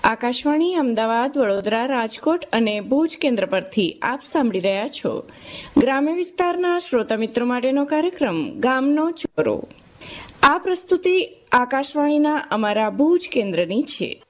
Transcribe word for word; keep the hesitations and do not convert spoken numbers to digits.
આકાશવાણી અમદાવાદ, વડોદરા, રાજકોટ અને ભુજ કેન્દ્ર પરથી આપ સાંભળી રહ્યા છો ગ્રામ્ય વિસ્તારના શ્રોતા મિત્રો માટેનો કાર્યક્રમ ગામનો ચોરો. આ પ્રસ્તુતિ આકાશવાણીના અમારા ભુજ કેન્દ્રની છે.